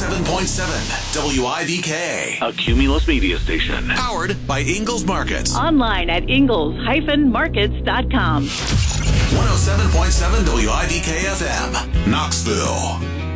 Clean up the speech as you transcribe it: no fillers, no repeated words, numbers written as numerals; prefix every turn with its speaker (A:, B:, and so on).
A: 107.7 WIVK.
B: A Cumulus media station.
A: Powered by Ingalls Markets.
C: Online at ingalls-markets.com.
A: 107.7 WIVK FM, Knoxville.